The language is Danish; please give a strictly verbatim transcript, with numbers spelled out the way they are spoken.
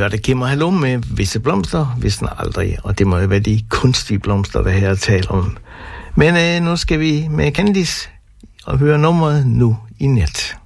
hørte Kim og Hallo med Visse blomster, Vissten aldrig. Og det må jo være de kunstige blomster, der her taler om. Men øh, nu skal vi med Candice og høre nummeret Nu i Nat.